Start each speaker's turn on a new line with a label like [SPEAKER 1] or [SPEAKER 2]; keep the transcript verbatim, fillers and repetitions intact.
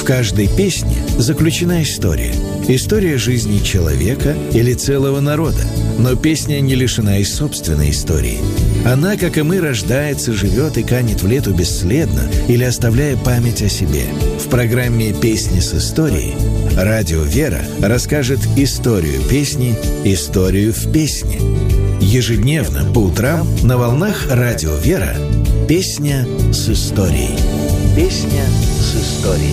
[SPEAKER 1] В каждой песне заключена история. История жизни человека или целого народа. Но песня не лишена и собственной истории. Она, как и мы, рождается, живет и канет в лету бесследно или оставляя память о себе. В программе «Песни с историей» Радио Вера расскажет историю песни, историю в песне. Ежедневно по утрам на волнах Радио Вера «Песня с историей». Песня с историей.